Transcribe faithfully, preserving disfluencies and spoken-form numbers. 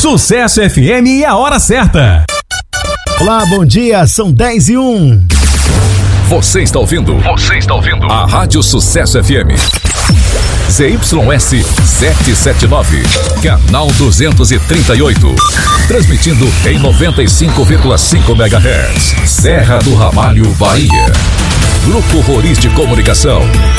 Sucesso F M e a hora certa. Olá, bom dia, são dez e um. Você está ouvindo? Você está ouvindo? A Rádio Sucesso F M. Z Y S setecentos e setenta e nove, canal duzentos e trinta e oito. Transmitindo em noventa e cinco vírgula cinco megahertz. Serra do Ramalho, Bahia. Grupo Roriz de Comunicação.